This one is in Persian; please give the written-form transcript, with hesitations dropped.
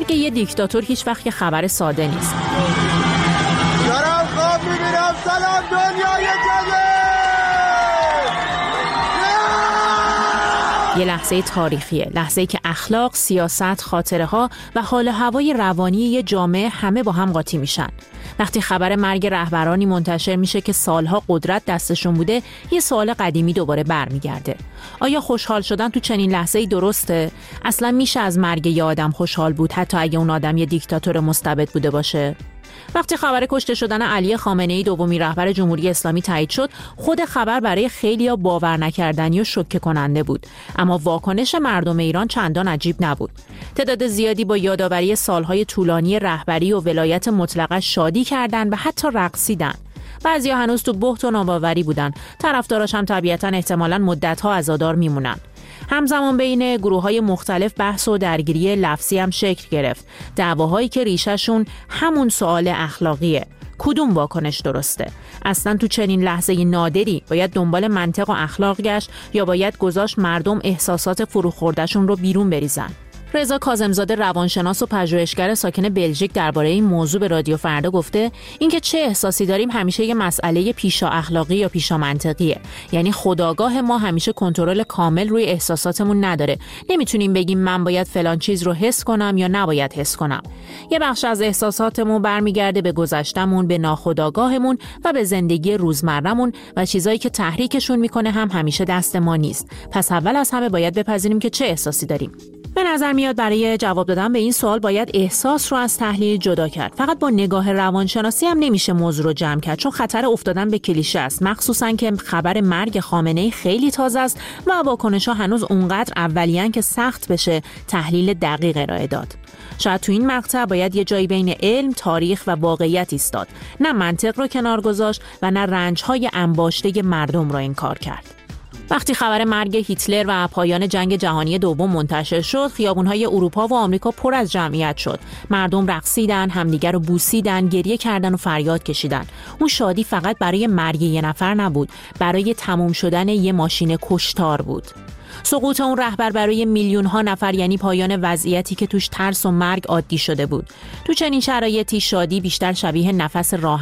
مرگ یه دیکتاتور هیچ وقت خبر ساده نیست. دارم خواب می‌بینم. سلام دنیای جدید. یه لحظه تاریخیه، لحظه‌ای که اخلاق، سیاست، خاطره‌ها و حال و هوای روانی یه جامعه همه با هم قاطی میشن. وقتی خبر مرگ رهبرانی منتشر میشه که سالها قدرت دستشون بوده، یه سوال قدیمی دوباره برمیگرده. آیا خوشحال شدن تو چنین لحظه‌ای درسته؟ اصلا میشه از مرگ یه آدم خوشحال بود حتی اگه اون آدم یه دیکتاتور مستبد بوده باشه؟ وقتی خبر کشته شدن علی خامنه‌ای دومین رهبر جمهوری اسلامی تایید شد، خود خبر برای خیلیا باور نکردنی و شوکه کننده بود، اما واکنش مردم ایران چندان عجیب نبود. تعداد زیادی با یادآوری سالهای طولانی رهبری و ولایت مطلقه شادی کردند و حتی رقصیدن. بعضیا هنوز تو بهت و ناباوری بودن، طرفداراش هم طبیعتاً احتمالاً مدت‌ها عزادار میمونن. همزمان بین گروه‌های مختلف بحث و درگیری لفظی هم شکل گرفت، دعواهایی که ریشه‌شون همون سوال اخلاقیه: کدوم واکنش درسته؟ اصلا تو چنین لحظه نادری باید دنبال منطق و اخلاق گشت یا باید گذاشت مردم احساسات فروخورده‌شون رو بیرون بریزن؟ رضا کاظمزاده روانشناس و پژوهشگر ساکن بلژیک درباره این موضوع به رادیو فردا گفته اینکه چه احساسی داریم همیشه یه مسئله پیشا اخلاقی یا پیشا منطقیه. یعنی خودآگاه ما همیشه کنترل کامل روی احساساتمون نداره. نمیتونیم بگیم من باید فلان چیز رو حس کنم یا نباید حس کنم. یه بخش از احساساتمون برمیگرده به گذشتمون، به ناخودآگاهمون و به زندگی روزمرهمون و چیزایی که تحریکشون میکنه هم همیشه دست ما نیست. پس اول از همه باید بپذیریم که چه احساسی داریم. به نظر میاد برای جواب دادن به این سوال باید احساس رو از تحلیل جدا کرد. فقط با نگاه روانشناسی هم نمیشه موضوع رو جمع کرد، چون خطر افتادن به کلیشه است، مخصوصاً که خبر مرگ خامنه‌ای خیلی تازه است و واکنش‌ها هنوز اونقدر اولیه‌ان که سخت بشه تحلیل دقیق ارائه داد. شاید تو این مقطع باید یه جایی بین علم، تاریخ و واقعیت ایستاد، نه منطق رو کنار گذاشت و نه رنج‌های انباشته مردم رو انکار کرد. وقتی خبر مرگ هیتلر و پایان جنگ جهانی دوم منتشر شد، خیابون‌های اروپا و آمریکا پر از جمعیت شد. مردم رقصیدن، همدیگر رو بوسیدن، گریه کردن و فریاد کشیدن. اون شادی فقط برای مرگ یه نفر نبود، برای تموم شدن یه ماشین کشتار بود. سقوط اون رهبر برای میلیون‌ها نفر یعنی پایان وضعیتی که توش ترس و مرگ عادی شده بود. تو چنین شرایطی شادی بیشتر شبیه نفس راحت